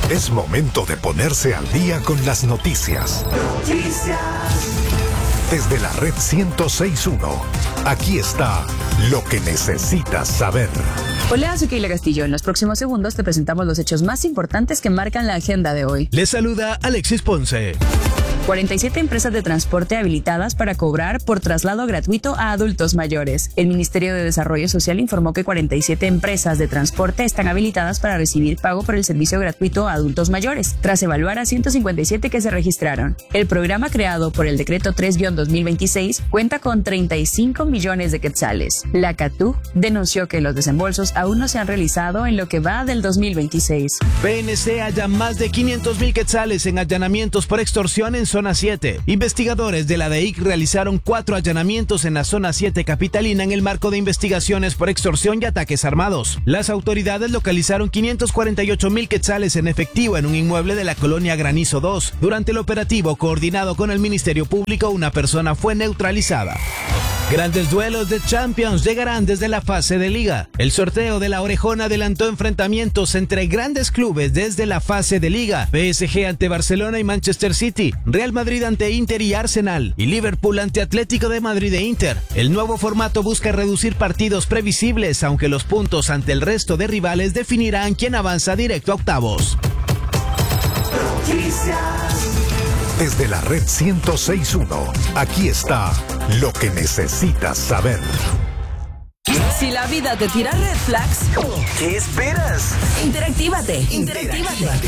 Es momento de ponerse al día con las noticias. Desde la red 106.1, aquí está lo que necesitas saber. Hola, soy Keila Castillo. En los próximos segundos te presentamos los hechos más importantes que marcan la agenda de hoy. Les saluda Alexis Ponce. 47 empresas de transporte habilitadas para cobrar por traslado gratuito a adultos mayores. El Ministerio de Desarrollo Social informó que 47 empresas de transporte están habilitadas para recibir pago por el servicio gratuito a adultos mayores, tras evaluar a 157 que se registraron. El programa creado por el Decreto 3-2026 cuenta con 35 millones de quetzales. La CATU denunció que los desembolsos aún no se han realizado en lo que va del 2026. PNC halla más de 500,000 quetzales en allanamientos por extorsión en Zona 7. Investigadores de la DEIC realizaron 4 allanamientos en la Zona 7 capitalina en el marco de investigaciones por extorsión y ataques armados. Las autoridades localizaron 548,000 quetzales en efectivo en un inmueble de la colonia Granizo 2. Durante el operativo coordinado con el Ministerio Público, una persona fue neutralizada. Grandes duelos de Champions llegarán desde la fase de Liga. El sorteo de la Orejona adelantó enfrentamientos entre grandes clubes desde la fase de Liga. PSG ante Barcelona y Manchester City, Real Madrid ante Inter y Arsenal, y Liverpool ante Atlético de Madrid e Inter. El nuevo formato busca reducir partidos previsibles, aunque los puntos ante el resto de rivales definirán quién avanza directo a octavos. Desde la red 106.1, aquí está lo que necesitas saber. Si la vida te tira red flags, ¿qué esperas? interactívate.